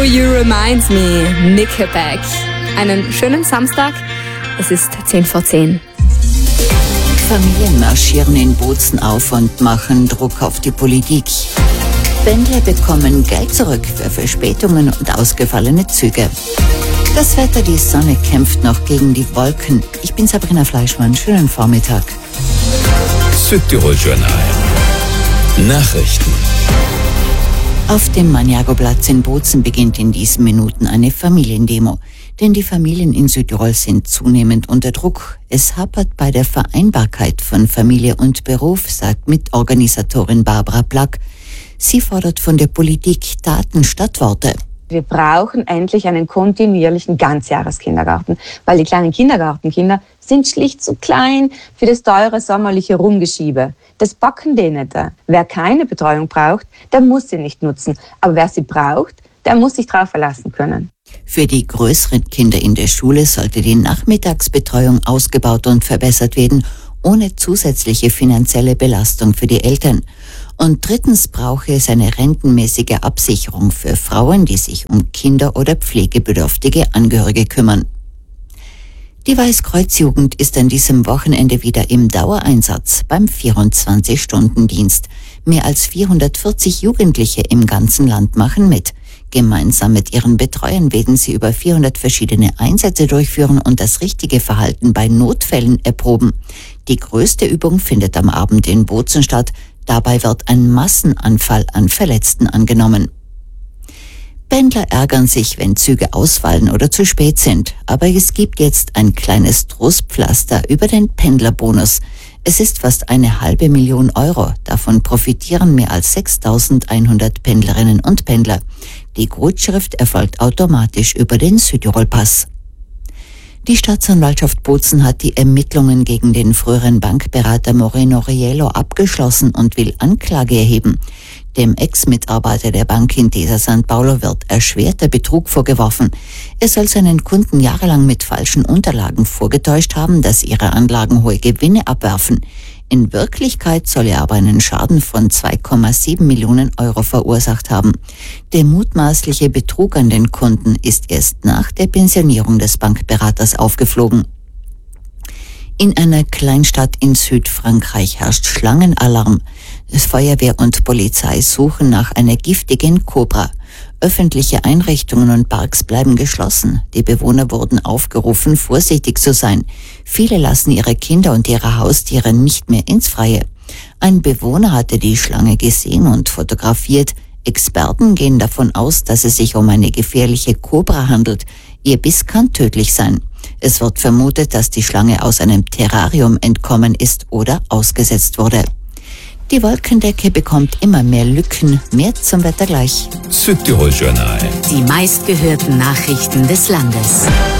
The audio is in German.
You Remind Me, Nickelback. Einen schönen Samstag, es ist 10:10. Familien marschieren in Bozen auf und machen Druck auf die Politik. Pendler bekommen Geld zurück für Verspätungen und ausgefallene Züge. Das Wetter, die Sonne kämpft noch gegen die Wolken. Ich bin Sabrina Fleischmann, schönen Vormittag. Südtirol-Journal. Nachrichten. Auf dem Maniago-Platz in Bozen beginnt in diesen Minuten eine Familiendemo. Denn die Familien in Südtirol sind zunehmend unter Druck. Es hapert bei der Vereinbarkeit von Familie und Beruf, sagt Mitorganisatorin Barbara Plack. Sie fordert von der Politik Taten statt Worte. Wir brauchen endlich einen kontinuierlichen Ganzjahreskindergarten, weil die kleinen Kindergartenkinder sind schlicht zu klein für das teure sommerliche Rumgeschiebe. Das packen die nicht. Wer keine Betreuung braucht, der muss sie nicht nutzen. Aber wer sie braucht, der muss sich darauf verlassen können. Für die größeren Kinder in der Schule sollte die Nachmittagsbetreuung ausgebaut und verbessert werden, ohne zusätzliche finanzielle Belastung für die Eltern. Und drittens brauche es eine rentenmäßige Absicherung für Frauen, die sich um Kinder oder pflegebedürftige Angehörige kümmern. Die Weißkreuzjugend ist an diesem Wochenende wieder im Dauereinsatz beim 24-Stunden-Dienst. Mehr als 440 Jugendliche im ganzen Land machen mit. Gemeinsam mit ihren Betreuern werden sie über 400 verschiedene Einsätze durchführen und das richtige Verhalten bei Notfällen erproben. Die größte Übung findet am Abend in Bozen statt. Dabei wird ein Massenanfall an Verletzten angenommen. Pendler ärgern sich, wenn Züge ausfallen oder zu spät sind. Aber es gibt jetzt ein kleines Trostpflaster über den Pendlerbonus. Es ist fast 1,5 Million Euro. Davon profitieren mehr als 6.100 Pendlerinnen und Pendler. Die Gutschrift erfolgt automatisch über den Südtirol-Pass. Die Staatsanwaltschaft Bozen hat die Ermittlungen gegen den früheren Bankberater Moreno Riello abgeschlossen und will Anklage erheben. Dem Ex-Mitarbeiter der Bank Intesa San Paulo wird erschwerter Betrug vorgeworfen. Er soll seinen Kunden jahrelang mit falschen Unterlagen vorgetäuscht haben, dass ihre Anlagen hohe Gewinne abwerfen. In Wirklichkeit soll er aber einen Schaden von 2,7 Millionen Euro verursacht haben. Der mutmaßliche Betrug an den Kunden ist erst nach der Pensionierung des Bankberaters aufgeflogen. In einer Kleinstadt in Südfrankreich herrscht Schlangenalarm. Feuerwehr und Polizei suchen nach einer giftigen Kobra. Öffentliche Einrichtungen und Parks bleiben geschlossen. Die Bewohner wurden aufgerufen, vorsichtig zu sein. Viele lassen ihre Kinder und ihre Haustiere nicht mehr ins Freie. Ein Bewohner hatte die Schlange gesehen und fotografiert. Experten gehen davon aus, dass es sich um eine gefährliche Kobra handelt. Ihr Biss kann tödlich sein. Es wird vermutet, dass die Schlange aus einem Terrarium entkommen ist oder ausgesetzt wurde. Die Wolkendecke bekommt immer mehr Lücken. Mehr zum Wetter gleich. Südtirol-Journal. Die meistgehörten Nachrichten des Landes.